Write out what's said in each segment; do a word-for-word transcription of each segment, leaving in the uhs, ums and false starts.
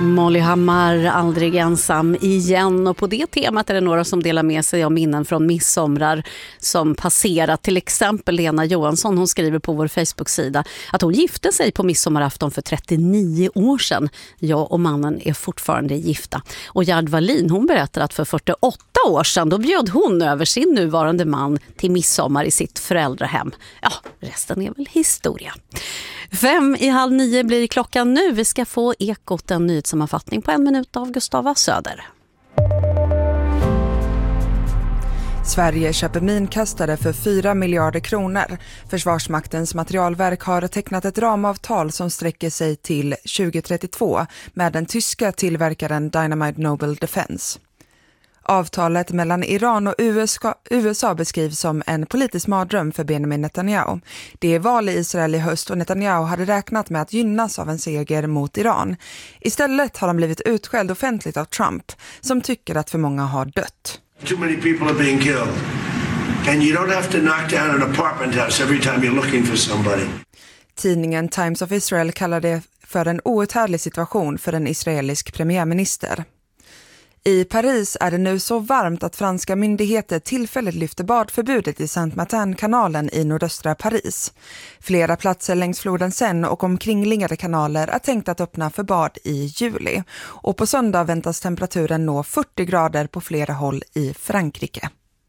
Molly Hammar, aldrig ensam igen, och på det temat är det några som delar med sig av minnen från midsomrar som passerat. Till exempel Lena Johansson, hon skriver på vår Facebook-sida att hon gifte sig på midsommarafton för trettionio år sedan. Jag och mannen är fortfarande gifta. Och Gerd Wallin, hon berättar att för fyrtioåtta år sedan då bjöd hon över sin nuvarande man till midsommar i sitt föräldrahem. Ja, resten är väl historia. Fem i halv nio blir klockan nu. Vi ska få Ekot, en nyhetssammanfattning på en minut av Gustava Söder. Sverige köper minkastare för fyra miljarder kronor. Försvarsmaktens materialverk har tecknat ett ramavtal som sträcker sig till tjugo trettiotvå med den tyska tillverkaren Dynamite Noble Defense. Avtalet mellan Iran och U S A beskrivs som en politisk mardröm för Benjamin Netanyahu. Det är val i Israel i höst och Netanyahu hade räknat med att gynnas av en seger mot Iran. Istället har han blivit utskälld offentligt av Trump, som tycker att för många har dött. Too many people are being killed. And you don't have to knock down an apartment house every time you're looking for somebody. Tidningen Times of Israel kallar det för en outhärdlig situation för en israelisk premiärminister. I Paris är det nu så varmt att franska myndigheter tillfälligt lyfter badförbudet i Saint-Martin-kanalen i nordöstra Paris. Flera platser längs floden Seine och omkringliggande kanaler är tänkt att öppna för bad i juli. Och på söndag väntas temperaturen nå fyrtio grader på flera håll i Frankrike.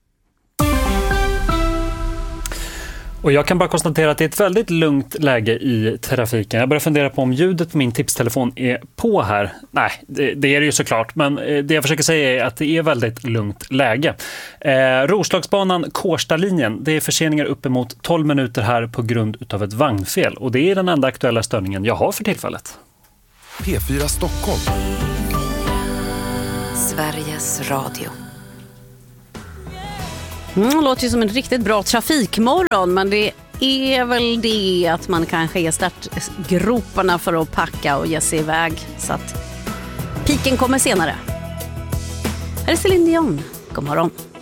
Och jag kan bara konstatera att det är ett väldigt lugnt läge i trafiken. Jag börjar fundera på om ljudet på min tipstelefon är på här. Nej, det, det är det ju såklart. Men det jag försöker säga är att det är väldigt lugnt läge. Eh, Roslagsbanan Kårstalinjen, det är förseningar uppemot tolv minuter här på grund av ett vagnfel. Och det är den enda aktuella störningen jag har för tillfället. P fyra Stockholm. Sveriges Radio. Mm, låter ju som en riktigt bra trafikmorgon, men det är väl det att man kanske är startgroparna för att packa och ge sig iväg, så att piken kommer senare. Här är Céline Dion. God morgon.